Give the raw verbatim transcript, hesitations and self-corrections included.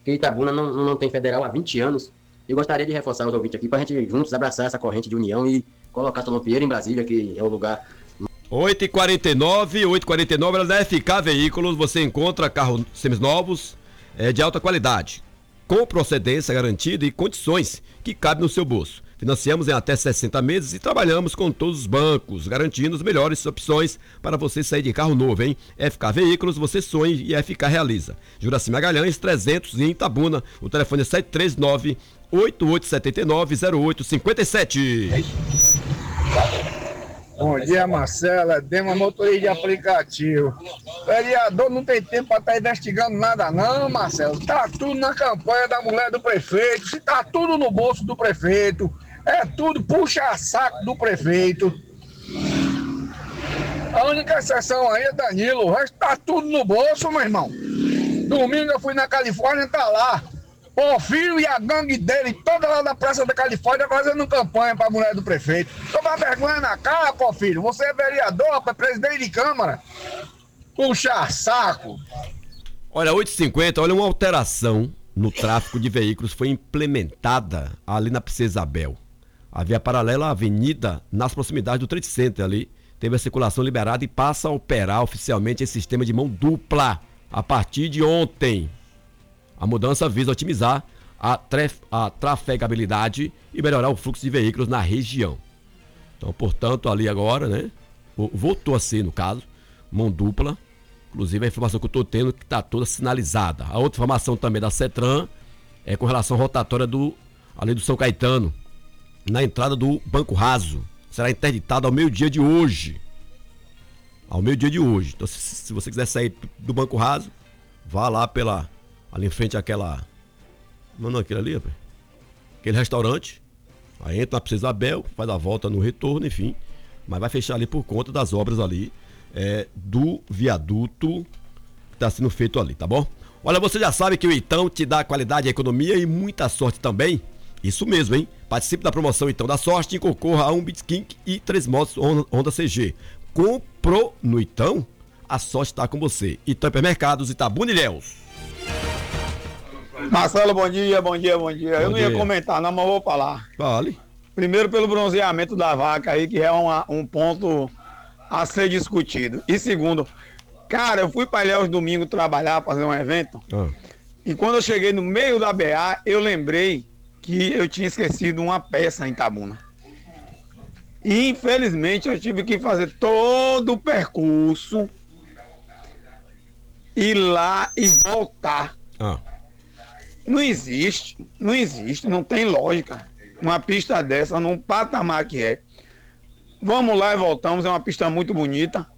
que Itabuna não, não tem federal há vinte anos. Eu gostaria de reforçar os ouvintes aqui para a gente juntos abraçar essa corrente de união e colocar Solon Pinheiro em Brasília, que é o lugar. oito e quarenta e nove, oito e quarenta e nove, ela da F K Veículos, você encontra carros seminovos é, de alta qualidade, com procedência garantida e condições que cabem no seu bolso. Financiamos em até sessenta meses e trabalhamos com todos os bancos, garantindo as melhores opções para você sair de carro novo, hein? F K Veículos, você sonha e F K realiza. Juraci Magalhães, trezentos em Itabuna, o telefone é sete três nove, oito oito sete nove, zero oito cinco sete. Bom dia, Marcela. Dema motorista de aplicativo. Vereador não tem tempo para estar tá investigando nada, não, Marcelo. Tá tudo na campanha da mulher do prefeito. Se tá tudo no bolso do prefeito, é tudo puxa-saco do prefeito. A única exceção aí é Danilo. O resto tá tudo no bolso, meu irmão. Domingo eu fui na Califórnia, tá lá. Porfírio e a gangue dele, toda lá na Praça da Califórnia, fazendo campanha pra mulher do prefeito. Toma vergonha na cara, Porfírio. Você é vereador, é presidente de Câmara. Puxa saco. Olha, oito e cinquenta, olha, uma alteração no tráfego de veículos foi implementada ali na Princesa Isabel. A via paralela à avenida, nas proximidades do Trade Center ali, teve a circulação liberada e passa a operar oficialmente esse sistema de mão dupla a partir de ontem. A mudança visa otimizar a, tref, a trafegabilidade e melhorar o fluxo de veículos na região. Então, portanto, ali agora, né, voltou a ser, no caso, mão dupla. Inclusive, a informação que eu estou tendo que está toda sinalizada. A outra informação também da CETRAN é com relação à rotatória do, ali do São Caetano, na entrada do Banco Raso. Será interditado ao meio-dia de hoje. Ao meio-dia de hoje. Então, se, se você quiser sair do Banco Raso, vá lá pela... ali em frente àquela... Não, não, aquele ali, rapaz. Aquele restaurante. Aí entra na Princesa Isabel, faz a volta no retorno, enfim. Mas vai fechar ali por conta das obras ali é, do viaduto que está sendo feito ali, tá bom? Olha, você já sabe que o Então te dá qualidade, economia e muita sorte também. Isso mesmo, hein? Participe da promoção Então da Sorte e concorra a um Bitskink e três motos Honda C G. Comprou no Então, a sorte está com você. Então Hipermercados Itabuna e Ilhéus. Marcelo, bom dia, bom dia, bom dia. Bom eu não dia. ia comentar, não, mas vou falar. Vale. Primeiro pelo bronzeamento da vaca aí, que é uma, um ponto a ser discutido. E segundo, cara, eu fui para Ilhéus domingo trabalhar, fazer um evento. Ah. E quando eu cheguei no meio da B A, eu lembrei que eu tinha esquecido uma peça em Itabuna. E infelizmente eu tive que fazer todo o percurso, ir lá e voltar. Ah. Não existe, não existe, não tem lógica. Uma pista dessa, num patamar que é. Vamos lá e voltamos, é uma pista muito bonita.